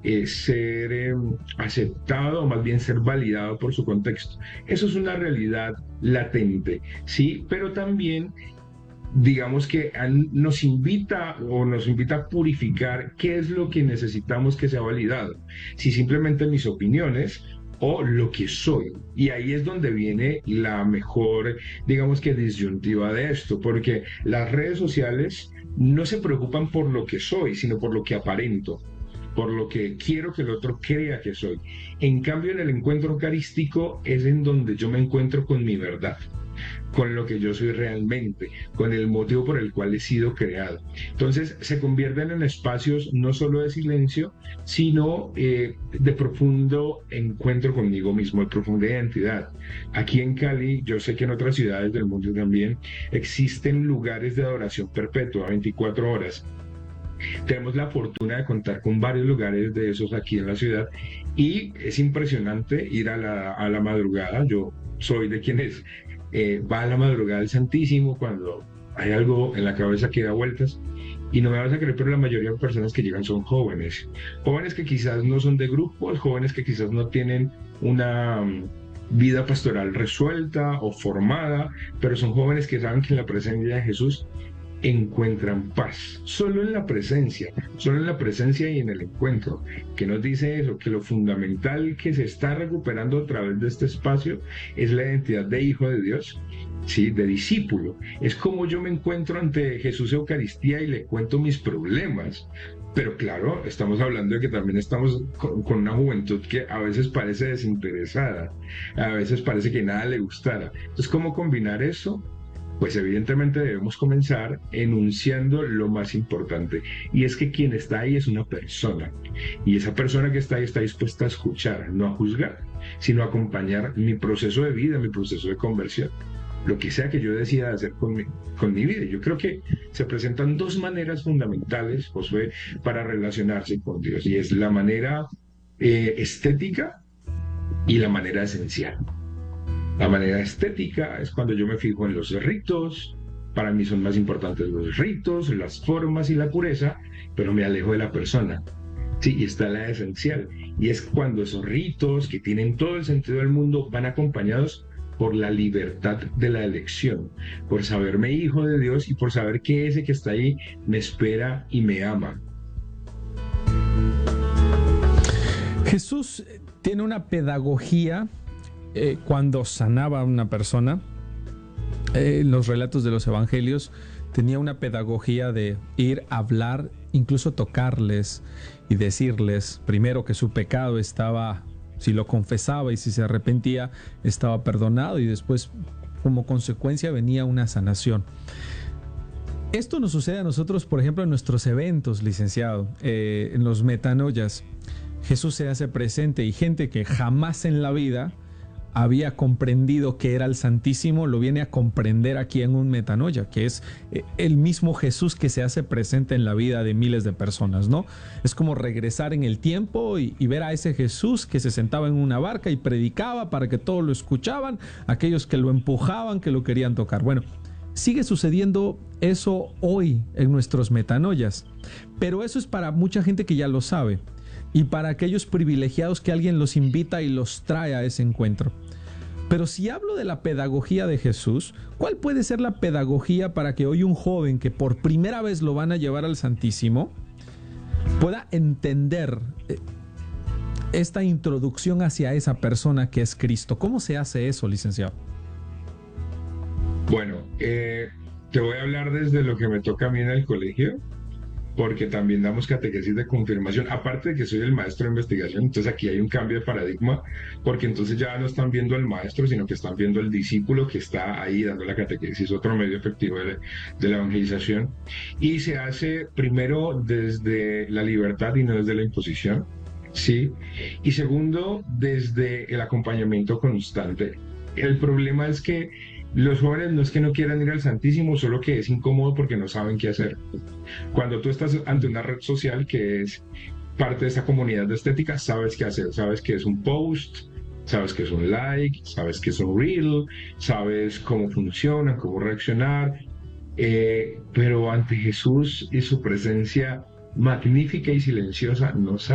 ser aceptado o más bien ser validado por su contexto. Eso es una realidad latente, ¿sí? Pero también digamos que nos invita a purificar qué es lo que necesitamos que sea validado. Si simplemente mis opiniones o lo que soy. Y ahí es donde viene la mejor, digamos que disyuntiva de esto, porque las redes sociales no se preocupan por lo que soy, sino por lo que aparento, por lo que quiero que el otro crea que soy. En cambio, en el encuentro eucarístico es en donde yo me encuentro con mi verdad, con lo que yo soy realmente, con el motivo por el cual he sido creado. Entonces se convierten en espacios no solo de silencio, sino de profundo encuentro conmigo mismo, de profunda identidad. Aquí en Cali, yo sé que en otras ciudades del mundo también existen lugares de adoración perpetua, 24 horas. Tenemos la fortuna de contar con varios lugares de esos aquí en la ciudad y es impresionante ir a la madrugada. Yo soy de quienes va a la madrugada al Santísimo cuando hay algo en la cabeza que da vueltas. Y no me vas a creer, pero la mayoría de personas que llegan son jóvenes. Jóvenes que quizás no son de grupos, jóvenes que quizás no tienen una vida pastoral resuelta o formada, pero son jóvenes que saben que en la presencia de Jesús encuentran paz, solo en la presencia y en el encuentro, que nos dice eso, que lo fundamental que se está recuperando a través de este espacio es la identidad de hijo de Dios, sí, de discípulo. Es como yo me encuentro ante Jesús Eucaristía y le cuento mis problemas. Pero claro, estamos hablando de que también estamos con una juventud que a veces parece desinteresada, a veces parece que nada le gustara. Entonces, ¿cómo combinar eso? Pues evidentemente debemos comenzar enunciando lo más importante, y es que quien está ahí es una persona, y esa persona que está ahí está dispuesta a escuchar, no a juzgar, sino a acompañar mi proceso de vida, mi proceso de conversión, lo que sea que yo decida hacer con mi vida. Yo creo que se presentan dos maneras fundamentales, Josué, para relacionarse con Dios, y es la manera estética y la manera esencial. La manera estética es cuando yo me fijo en los ritos, para mí son más importantes los ritos, las formas y la pureza, pero me alejo de la persona. Sí, y está la esencial, y es cuando esos ritos, que tienen todo el sentido del mundo, van acompañados por la libertad de la elección, por saberme hijo de Dios y por saber que ese que está ahí me espera y me ama. Jesús tiene una pedagogía cuando sanaba a una persona. En los relatos de los evangelios tenía una pedagogía de ir a hablar, incluso tocarles y decirles primero que su pecado estaba, si lo confesaba y si se arrepentía, estaba perdonado, y después como consecuencia venía una sanación. Esto nos sucede a nosotros, por ejemplo, en nuestros eventos, licenciado, en los metanoias. Jesús se hace presente y gente que jamás en la vida había comprendido que era el Santísimo, lo viene a comprender aquí en un metanoia, que es el mismo Jesús que se hace presente en la vida de miles de personas, ¿no? Es como regresar en el tiempo y ver a ese Jesús que se sentaba en una barca y predicaba para que todos lo escuchaban, aquellos que lo empujaban, que lo querían tocar. Bueno, sigue sucediendo eso hoy en nuestros metanoias, pero eso es para mucha gente que ya lo sabe, y para aquellos privilegiados que alguien los invita y los trae a ese encuentro. Pero si hablo de la pedagogía de Jesús, ¿cuál puede ser la pedagogía para que hoy un joven que por primera vez lo van a llevar al Santísimo pueda entender esta introducción hacia esa persona que es Cristo? ¿Cómo se hace eso, licenciado? Bueno, te voy a hablar desde lo que me toca a mí en el colegio, porque también damos catequesis de confirmación, aparte de que soy el maestro de investigación. Entonces aquí hay un cambio de paradigma, porque entonces ya no están viendo al maestro, sino que están viendo al discípulo que está ahí dando la catequesis, otro medio efectivo de la evangelización, y se hace primero desde la libertad y no desde la imposición, ¿sí? Y segundo, desde el acompañamiento constante. El problema es que los jóvenes no es que no quieran ir al Santísimo, solo que es incómodo porque no saben qué hacer. Cuando tú estás ante una red social que es parte de esa comunidad de estética, sabes qué hacer, sabes que es un post, sabes que es un like, sabes que es un reel, sabes cómo funciona, cómo reaccionar, pero ante Jesús y su presencia magnífica y silenciosa no sabes.